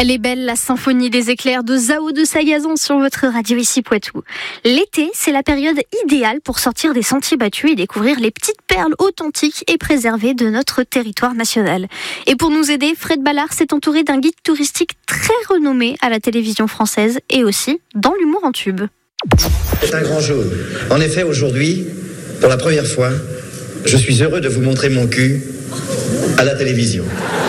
Elle est belle, la symphonie des éclairs de Zao de Sagazon sur votre radio ici Poitou. L'été, c'est la période idéale pour sortir des sentiers battus et découvrir les petites perles authentiques et préservées de notre territoire national. Et pour nous aider, Fred Ballard s'est entouré d'un guide touristique très renommé à la télévision française et aussi dans l'humour en tube. C'est un grand jour. En effet, aujourd'hui, pour la première fois, je suis heureux de vous montrer mon cul à la télévision.